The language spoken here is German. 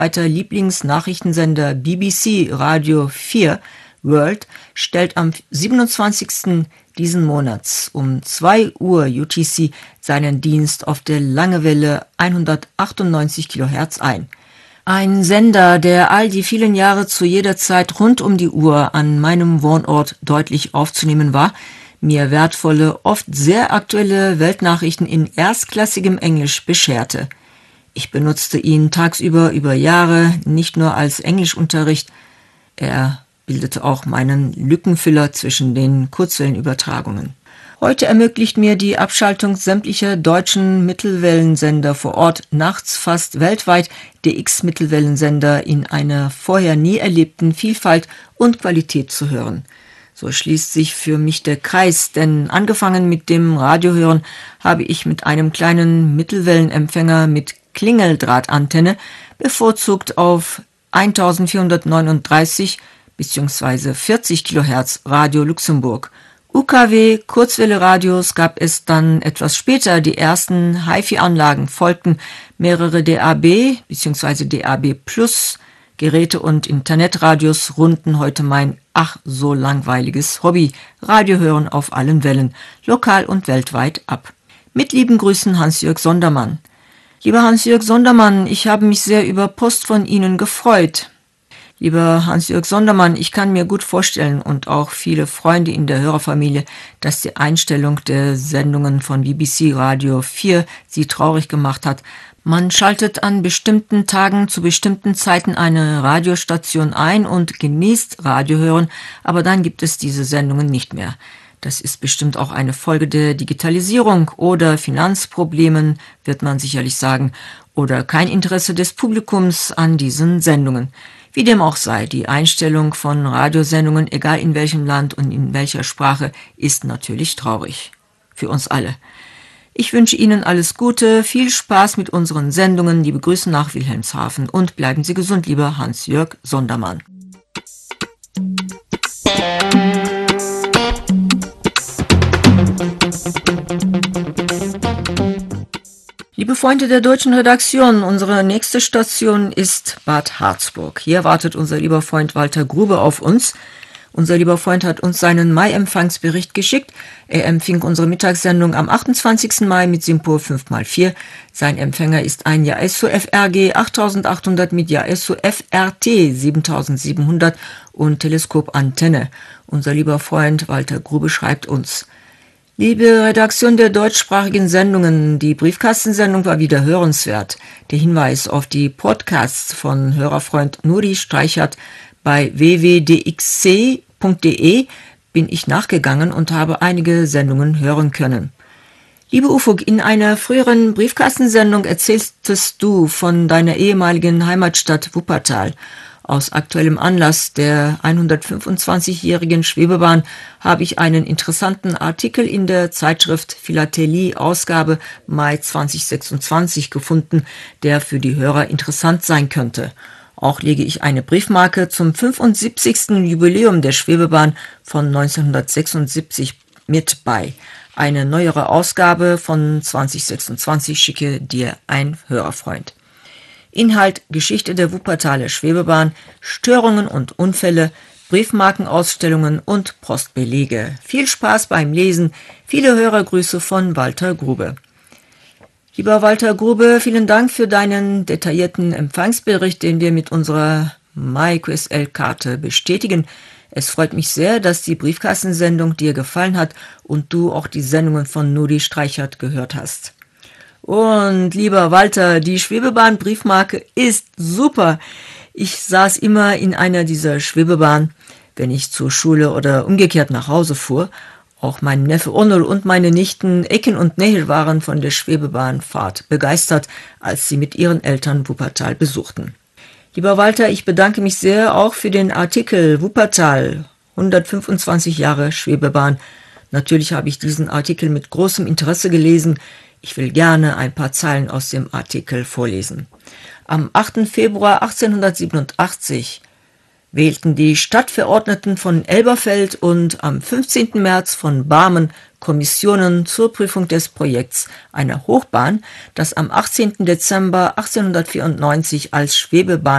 weltweiter Lieblingsnachrichtensender BBC Radio 4 World stellt am 27. diesen Monats um 2 Uhr UTC seinen Dienst auf der Langewelle 198 kHz ein. Ein Sender, der all die vielen Jahre zu jeder Zeit rund um die Uhr an meinem Wohnort deutlich aufzunehmen war, mir wertvolle, oft sehr aktuelle Weltnachrichten in erstklassigem Englisch bescherte. Ich benutzte ihn tagsüber über Jahre nicht nur als Englischunterricht, er bildete auch meinen Lückenfüller zwischen den Kurzwellenübertragungen. Heute ermöglicht mir die Abschaltung sämtlicher deutschen Mittelwellensender vor Ort nachts fast weltweit DX-Mittelwellensender in einer vorher nie erlebten Vielfalt und Qualität zu hören. So schließt sich für mich der Kreis, denn angefangen mit dem Radiohören habe ich mit einem kleinen Mittelwellenempfänger mit Klingeldrahtantenne, bevorzugt auf 1439 bzw. 40 kHz Radio Luxemburg. UKW Kurzwelle-Radios gab es dann etwas später, die ersten HiFi-Anlagen folgten, mehrere DAB bzw. DAB+ Geräte und Internetradios runden heute mein ach so langweiliges Hobby, Radiohören auf allen Wellen, lokal und weltweit ab. Mit lieben Grüßen Hans-Jörg Sondermann. Lieber Hans-Jörg Sondermann, ich habe mich sehr über Post von Ihnen gefreut. Lieber Hans-Jörg Sondermann, ich kann mir gut vorstellen und auch viele Freunde in der Hörerfamilie, dass die Einstellung der Sendungen von BBC Radio 4 Sie traurig gemacht hat. Man schaltet an bestimmten Tagen zu bestimmten Zeiten eine Radiostation ein und genießt Radiohören, aber dann gibt es diese Sendungen nicht mehr. Das ist bestimmt auch eine Folge der Digitalisierung oder Finanzproblemen, wird man sicherlich sagen, oder kein Interesse des Publikums an diesen Sendungen. Wie dem auch sei, die Einstellung von Radiosendungen, egal in welchem Land und in welcher Sprache, ist natürlich traurig. Für uns alle. Ich wünsche Ihnen alles Gute, viel Spaß mit unseren Sendungen, liebe Grüße nach Wilhelmshaven und bleiben Sie gesund, lieber Hans-Jörg Sondermann. Liebe Freunde der deutschen Redaktion, unsere nächste Station ist Bad Harzburg. Hier wartet unser lieber Freund Walter Grube auf uns. Unser lieber Freund hat uns seinen Mai-Empfangsbericht geschickt. Er empfing unsere Mittagssendung am 28. Mai mit Simpur 5x4. Sein Empfänger ist ein Yaesu FRG 8800 mit Yaesu FRT 7700 und Teleskopantenne. Unser lieber Freund Walter Grube schreibt uns: Liebe Redaktion der deutschsprachigen Sendungen, die Briefkastensendung war wieder hörenswert. Der Hinweis auf die Podcasts von Hörerfreund Nuri Streichert bei www.dxc.de bin ich nachgegangen und habe einige Sendungen hören können. Liebe Ufuk, in einer früheren Briefkastensendung erzähltest du von deiner ehemaligen Heimatstadt Wuppertal. Aus aktuellem Anlass der 125-jährigen Schwebebahn habe ich einen interessanten Artikel in der Zeitschrift Philatelie Ausgabe Mai 2026 gefunden, der für die Hörer interessant sein könnte. Auch lege ich eine Briefmarke zum 75. Jubiläum der Schwebebahn von 1976 mit bei. Eine neuere Ausgabe von 2026 schicke dir ein Hörerfreund. Inhalt: Geschichte der Wuppertaler Schwebebahn, Störungen und Unfälle, Briefmarkenausstellungen und Postbelege. Viel Spaß beim Lesen. Viele Hörergrüße von Walter Grube. Lieber Walter Grube, vielen Dank für deinen detaillierten Empfangsbericht, den wir mit unserer MyQSL-Karte bestätigen. Es freut mich sehr, dass die Briefkastensendung dir gefallen hat und du auch die Sendungen von Nuri Streichert gehört hast. Und lieber Walter, die Schwebebahn-Briefmarke ist super. Ich saß immer in einer dieser Schwebebahnen, wenn ich zur Schule oder umgekehrt nach Hause fuhr. Auch mein Neffe Onul und meine Nichten Ekin und Nehir waren von der Schwebebahnfahrt begeistert, als sie mit ihren Eltern Wuppertal besuchten. Lieber Walter, ich bedanke mich sehr auch für den Artikel Wuppertal, 125 Jahre Schwebebahn. Natürlich habe ich diesen Artikel mit großem Interesse gelesen. Ich will gerne ein paar Zeilen aus dem Artikel vorlesen. Am 8. Februar 1887 wählten die Stadtverordneten von Elberfeld und am 15. März von Barmen Kommissionen zur Prüfung des Projekts einer Hochbahn, das am 18. Dezember 1894 als Schwebebahn